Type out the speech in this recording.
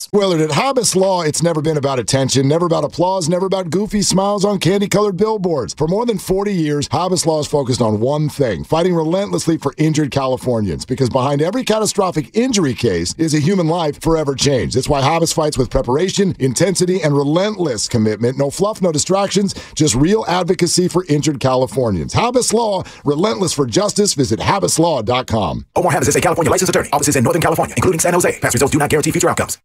Willard, at Habas Law, it's never been about attention, never about applause, never about goofy smiles on candy-colored billboards. For more than 40 years, Habas Law is focused on one thing, fighting relentlessly for injured Californians. Because behind every catastrophic injury case is a human life forever changed. That's why Habas fights with preparation, intensity, and relentless commitment. No fluff, no distractions, just real advocacy for injured Californians. Habas Law, relentless for justice. Visit habaslaw.com. Omar Habas is a California licensed attorney. Offices in Northern California, including San Jose. Past results do not guarantee future outcomes.